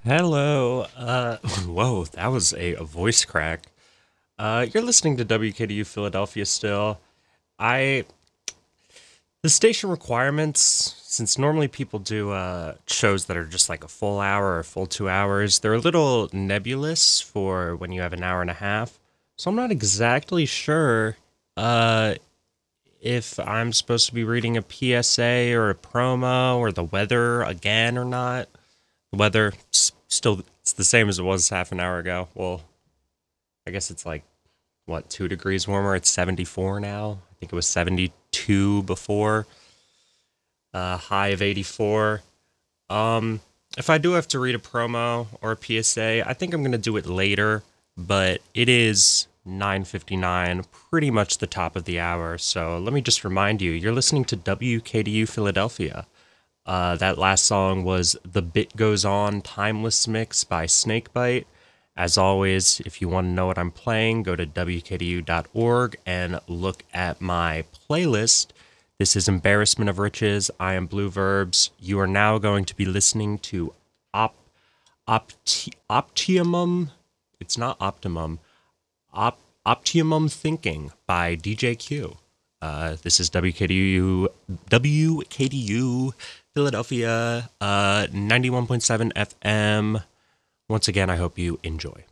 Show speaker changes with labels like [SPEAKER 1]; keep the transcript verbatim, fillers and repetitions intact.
[SPEAKER 1] Hello. Uh, whoa, that was a, a voice crack. Uh, you're listening to W K D U Philadelphia still. I the station requirements, since normally people do uh, shows that are just like a full hour or a full two hours, they're a little nebulous for when you have an hour and a half. So I'm not exactly sure uh, if I'm supposed to be reading a P S A or a promo or the weather again or not. The weather s- still it's the same as it was half an hour ago. Well, I guess it's like what two degrees warmer. It's seventy-four now. I think it was seventy-two before. Uh, high of eighty-four. Um, if I do have to read a promo or a P S A, I think I'm gonna do it later. But it is nine fifty-nine, pretty much the top of the hour. So let me just remind you, you're listening to W K D U Philadelphia. Uh, that last song was The Bit Goes On Timeless Mix by Snakebite. As always, if you want to know what I'm playing, go to W K D U dot org and look at my playlist. This is Embarrassment of Riches. I am Blue Verbs. You are now going to be listening to Op, Opti, Optimum. It's not Optimum. Op, Optimum Thinking by D J Q. Uh, this is W K D U, W K D U Philadelphia, uh, ninety-one point seven F M. Once again, I hope you enjoy.